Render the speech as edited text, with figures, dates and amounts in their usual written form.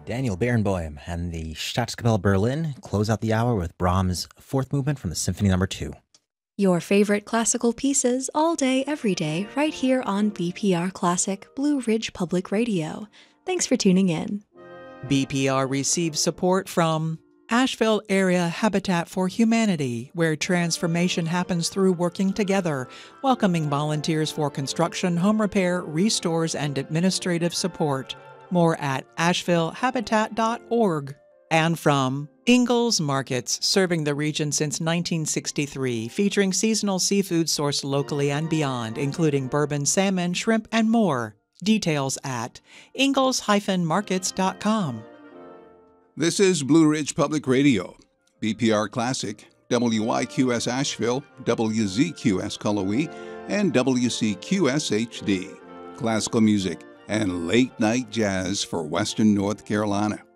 Daniel Barenboim and the Staatskapelle Berlin close out the hour with Brahms' fourth movement from the Symphony No. 2. Your favorite classical pieces all day, every day, right here on BPR Classic, Blue Ridge Public Radio. Thanks for tuning in. BPR receives support from Asheville Area Habitat for Humanity, where transformation happens through working together, welcoming volunteers for construction, home repair, restores, and administrative support. More at ashevillehabitat.org. And from Ingalls Markets, serving the region since 1963, featuring seasonal seafood sourced locally and beyond, including bourbon, salmon, shrimp, and more. Details at ingalls-markets.com. This is Blue Ridge Public Radio, BPR Classic, WYQS Asheville, WZQS Cullowhee, and WCQS HD. Classical music and late-night jazz for Western North Carolina.